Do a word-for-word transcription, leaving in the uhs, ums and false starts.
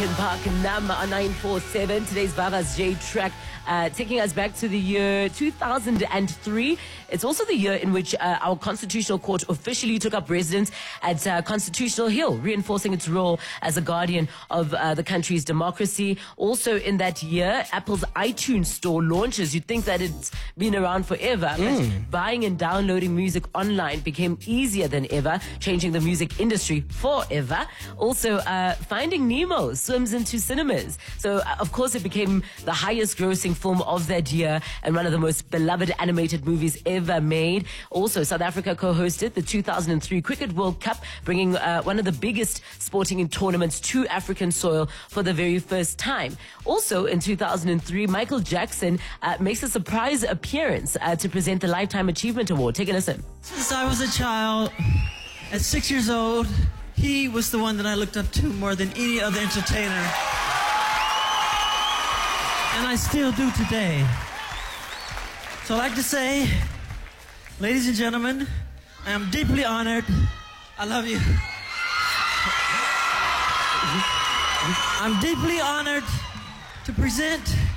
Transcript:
Park number nine four seven. Today's Vava's J track, uh, taking us back to the year two thousand three. It's also the year in which uh, our Constitutional Court officially took up residence at uh, Constitutional Hill, reinforcing its role as a guardian of uh, the country's democracy. Also in that year, Apple's iTunes store launches. You'd think that it's been around forever, but Mm. buying and downloading music online became easier than ever, changing the music industry forever. Also, uh, Finding Nemo swims into cinemas. So, uh, of course, it became the highest grossing film of that year and one of the most beloved animated movies ever made. Also, South Africa co-hosted the two thousand three Cricket World Cup, bringing uh, one of the biggest sporting tournaments to African soil for the very first time. Also, in two thousand three, Michael Jackson uh, makes a surprise appearance uh, to present the Lifetime Achievement Award. Take a listen. Since I was a child, at six years old, he was the one that I looked up to more than any other entertainer. And I still do today. So I'd like to say, ladies and gentlemen, I am deeply honored. I love you. I'm deeply honored to present